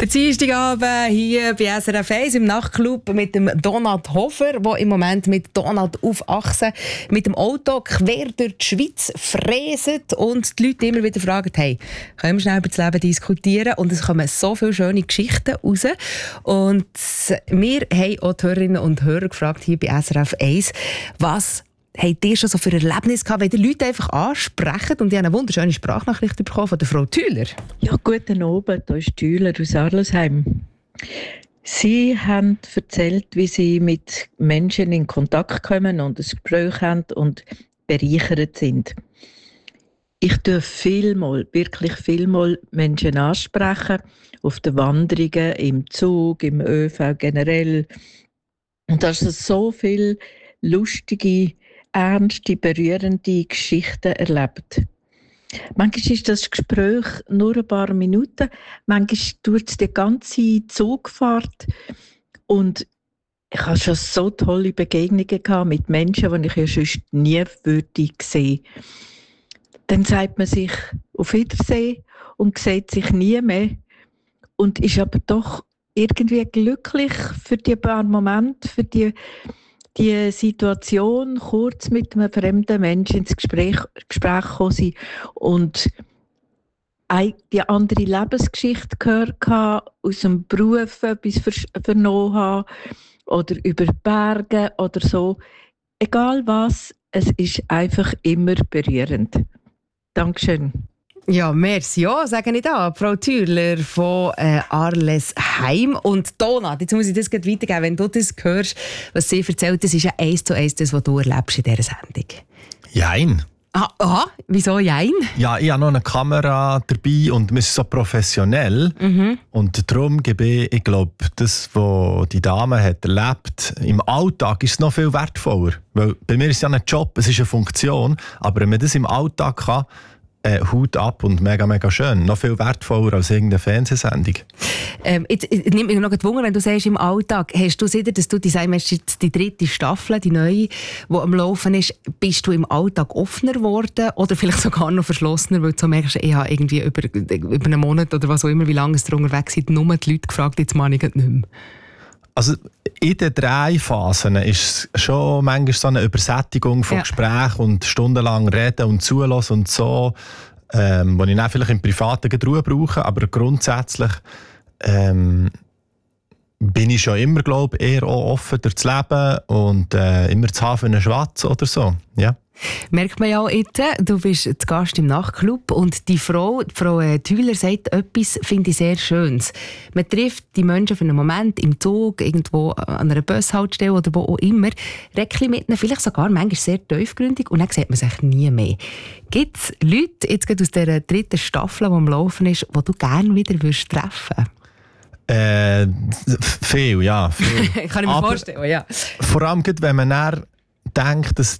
Der Dienstagabend hier bei SRF 1 im Nachtclub mit dem Donat Hofer, der im Moment mit Donat auf Achse mit dem Auto quer durch die Schweiz fräset und die Leute immer wieder fragen, hey, können wir schnell über das Leben diskutieren? Und es kommen so viele schöne Geschichten raus. Und wir haben auch die Hörerinnen und Hörer gefragt hier bei SRF 1, was habt ihr schon so für Erlebnisse gehabt, wenn die Leute einfach ansprechen? Und ich habe eine wunderschöne Sprachnachricht bekommen von der Frau Thüler. Ja, guten Abend, hier ist Thüler aus Arlesheim. Sie haben erzählt, wie Sie mit Menschen in Kontakt kommen und ein Gespräch haben und bereichert sind. Ich darf wirklich vielmal Menschen ansprechen, auf den Wanderungen, im Zug, im ÖV generell. Und da ist so viel lustige, ernste, berührende Geschichten erlebt. Manchmal ist das Gespräch nur ein paar Minuten, manchmal dauert es die ganze Zugfahrt. Und ich habe schon so tolle Begegnungen gehabt mit Menschen, die ich ja sonst nie würde sehen. Dann sagt man sich auf Wiedersehen und sieht sich nie mehr und ist aber doch irgendwie glücklich für die paar Momente, für die Situation, kurz mit einem fremden Menschen ins Gespräch gekommen sein und die andere Lebensgeschichte gehört haben, aus dem Beruf etwas vernommen haben oder über Berge oder so. Egal was, es ist einfach immer berührend. Dankeschön. Ja, merci. Ja, sage ich da. Frau Thürler von Arlesheim. Und Donat, jetzt muss ich das gleich weitergeben. Wenn du das hörst, was sie erzählt, das ist ja 1:1 das, was du erlebst in dieser Sendung. Jein. Aha, wieso jein? Ja, ich habe noch eine Kamera dabei und wir sind so professionell. Und darum gebe ich glaube, das, was die Dame hat erlebt, im Alltag ist es noch viel wertvoller. Weil bei mir ist es ja ein Job, es ist eine Funktion, aber wenn man das im Alltag kann, Hut ab und mega, mega schön. Noch viel wertvoller als irgendeine Fernsehsendung. Jetzt nimmt mich noch gewundert, wenn du sagst, im Alltag, hast du seit, dass du die 3. Staffel, die neue, die am Laufen ist, bist du im Alltag offener geworden oder vielleicht sogar noch verschlossener, weil du so merkst, ich habe irgendwie über einen Monat oder was auch immer, wie lange es unterwegs sind, nur die Leute gefragt, jetzt mache ich nicht mehr. Also in den 3 Phasen ist es schon manchmal so eine Übersättigung von Gesprächen und stundenlang reden und zulassen und so, wo ich dann vielleicht im Privaten Ruhe brauche, aber grundsätzlich bin ich schon immer, glaube ich, eher auch offen durchs Leben und immer zu haben für einen Schwatz oder so. Ja. Merkt man ja auch jetzt, du bist zu Gast im Nachtclub und die Frau Thüler sagt etwas, finde ich sehr Schönes. Man trifft die Menschen für einen Moment im Zug, irgendwo an einer Bushaltestelle oder wo auch immer, redet mit ihnen, vielleicht sogar manchmal sehr tiefgründig und dann sieht man sich nie mehr. Gibt es Leute, jetzt gerade aus dieser 3. Staffel, die am Laufen ist, die du gerne wieder treffen würdest? Viel, ja. Viel. Kann ich mir vorstellen, ja. Vor allem, wenn man dann denkt, dass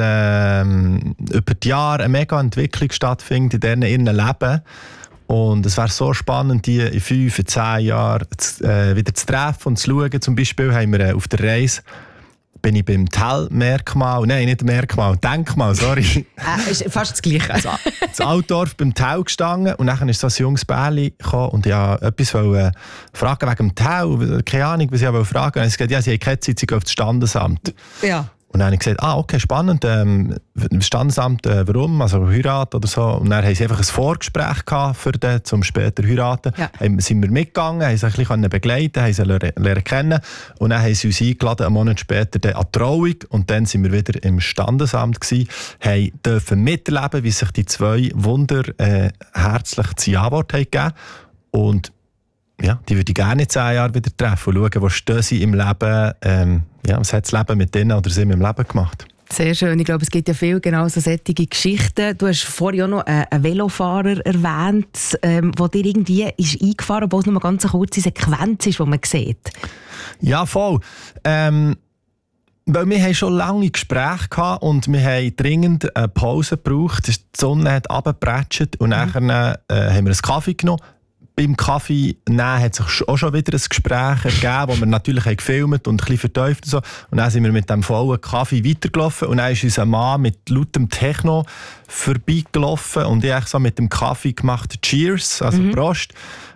über die Jahre eine mega Entwicklung stattfindet in ihrem Leben. Und es wäre so spannend, die in 5, 10 Jahren wieder zu treffen und zu schauen. Zum Beispiel haben wir auf der Reise bin ich beim Tell-Merkmal, nein, nicht Merkmal, Denkmal, sorry. Ist fast das Gleiche. Also, das Altdorf beim Tell gestanden und dann ist so ein junges Bärli gekommen und ich wollte etwas fragen wegen dem Tell, keine Ahnung, was ich fragen wollte. Und ich gesagt, ja, sie haben keine Zeit, sie gehen auf das Standesamt. Ja. Und dann habe ich gesagt, okay, spannend, Standesamt, warum, also Heirat oder so. Und dann haben sie einfach ein Vorgespräch gehabt für den, zum später heiraten. Ja. Sind wir mitgegangen, haben sie ein bisschen begleiten, haben sie lernen kennen. Und dann haben sie uns eingeladen, einen Monat später an die Trauung. Und dann sind wir wieder im Standesamt gewesen, dürfen miterleben, wie sich die 2 Wunder herzlich zu Ja-Wort haben gegeben. Und ja, die würde ich gerne in 10 Jahren wieder treffen und schauen, wo stehen sie im Leben, was hat das Leben mit denen oder sie im Leben gemacht. Sehr schön. Ich glaube, es gibt ja viele genau so solche Geschichten. Du hast vorhin auch noch einen Velofahrer erwähnt, der dir irgendwie ist eingefahren, obwohl es nur eine ganz kurze Sequenz ist, die man sieht. Ja, voll. Weil wir haben schon lange Gespräche gehabt und wir haben dringend eine Pause gebraucht. Die Sonne hat runtergepratscht und nachher haben wir einen Kaffee genommen. Beim Kaffee nehmen hat sich auch schon wieder ein Gespräch ergeben, wo wir natürlich gefilmt und ein bisschen vertieft und so. Und dann sind wir mit dem vollen Kaffee weitergelaufen und dann ist unser Mann mit lautem Techno vorbeigelaufen und ich habe so mit dem Kaffee gemacht Cheers, also Prost.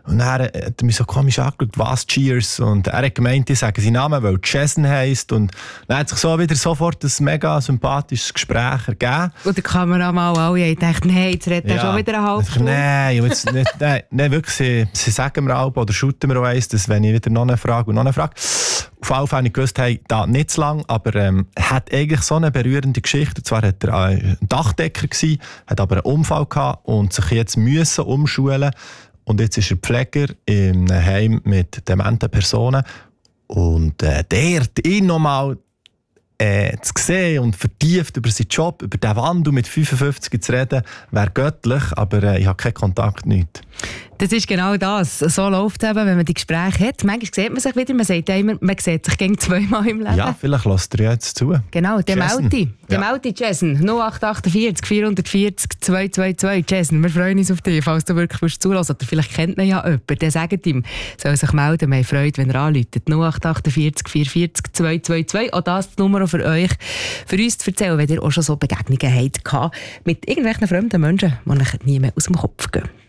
Und dann hat er mich so komisch angeschaut, was Cheers? Und er hat gemeint, ich sage seinen Namen, weil Jason heisst. Und dann hat sich so wieder sofort ein mega sympathisches Gespräch ergeben. Und der Kameramann alle haben gedacht, nein, jetzt redet er schon wieder eine halbe Stunde. Nein, wirklich, sie sagen mir auch, oder shooten mir auch eins, dass wenn ich wieder noch eine Frage. Auf jeden Fall habe ich gewusst, hey, da nicht zu lang, aber er hat eigentlich so eine berührende Geschichte. Und zwar war er ein Dachdecker gewesen, hat aber einen Unfall gehabt und sich jetzt müssen umschulen. Und jetzt ist er Pfleger in einem Heim mit dementen Personen. Und ihn nochmal zu sehen und vertieft über seinen Job, über den Wandel mit 55 zu reden, wäre göttlich, aber ich habe keinen Kontakt, nichts. Das ist genau das. So läuft es eben, wenn man die Gespräche hat. Manchmal sieht man sich wieder, man sagt ja immer, man sieht sich gegen zweimal im Leben. Ja, vielleicht lässt er jetzt zu. Genau, der Melti. Der Melti, Jason, 0848 440 222. Jason, wir freuen uns auf dich, falls du wirklich zuhören. Oder vielleicht kennt man ja jemanden, der sagt ihm, soll sich melden. Wir haben Freude, wenn er anruft. 0848 440 222. Auch das die Nummer für euch, für uns zu erzählen, wenn ihr auch schon so Begegnungen habt mit irgendwelchen fremden Menschen, die euch nie mehr aus dem Kopf gehen.